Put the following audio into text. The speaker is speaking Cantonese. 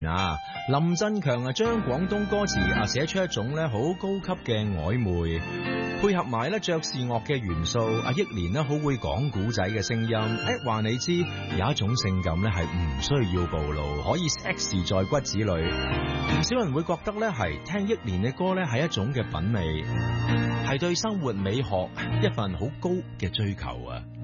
啊，林振強啊，將廣東歌詞啊寫出一種咧好高級嘅曖昧，配合埋咧爵士樂嘅元素，阿憶蓮咧好會講古仔嘅聲音，話你知有一種性感咧係唔需要暴露，可以 sex 在骨子裏。唔少人會覺得咧係聽憶蓮嘅歌咧係一種嘅品味，係對生活美學一份好高嘅追求啊！